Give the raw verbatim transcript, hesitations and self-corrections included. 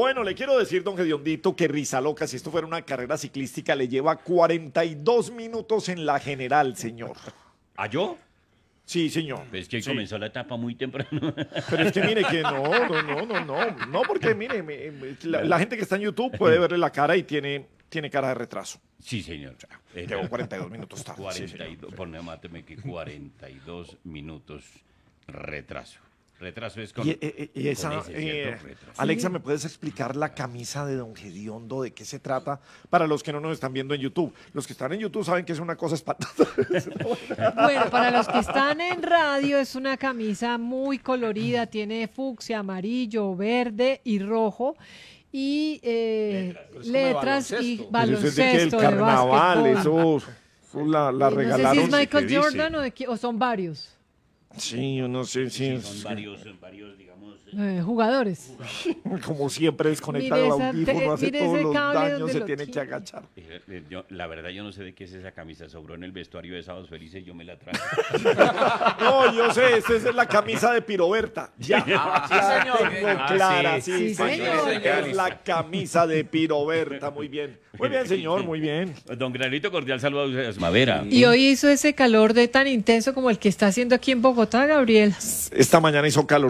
Bueno, le quiero decir, don Gediondito, que Rizaloca, si esto fuera una carrera ciclística, le lleva cuarenta y dos minutos en la general, señor. ¿A yo? Sí, señor. Es que sí. comenzó la etapa muy temprano. Pero es que mire que no, no, no, no, no, no, porque mire, me- me- la, la gente que está en YouTube puede verle la cara y tiene, tiene cara de retraso. Sí, señor. Eh, Llegó cuarenta y dos minutos tarde. sí, cuarenta y dos, señor. ponme, máteme que cuarenta y dos minutos retraso. Retraso es con, Y, eh, y esa, con ese, ¿cierto? eh, Retraso. Alexa, ¿me puedes explicar la camisa de don Gediondo? ¿De qué se trata? Para los que no nos están viendo en YouTube. Los que están en YouTube saben que es una cosa espantosa. Bueno, para los que están en radio, es una camisa muy colorida, tiene fucsia, amarillo, verde y rojo. Y eh, letras, y Pero eso es de que el baloncesto, de carnaval, básquetbol. eso, eso la, la Y no sé regalaron. si es Michael ¿qué dice? Jordan o, de qui- o son varios Sí, yo no sé, sí, Sí, son varios, son varios, digamos. eh, jugadores. como siempre desconecta Mire el esa- audífono, te- hace mire todos ese los cable daños, donde se lo tiene que tiene. agachar. Eh, eh, yo, la verdad, yo no sé de qué es esa camisa. Sobró en el vestuario de Sábados Felices, yo me la traje. No, yo sé, esta es la camisa de Piroberta. Ya, ya señor. tengo Ah, clara, sí. sí, Sí, señor. señor. Es la camisa de Piroberta, muy bien. Muy bien, señor, muy bien. Don Granito, cordial saludo a ustedes. Mavera. Y hoy hizo ese calor de tan intenso como el que está haciendo aquí en Bogotá, Gabriel. Esta mañana hizo calor.